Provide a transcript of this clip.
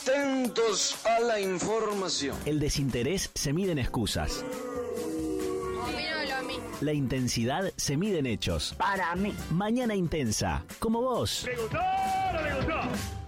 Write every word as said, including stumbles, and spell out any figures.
Atentos a la información. El desinterés se mide en excusas. Opínalo a mí. La intensidad se mide en hechos. Para mí. Mañana intensa, como vos. ¿Le gustó o no le gustó?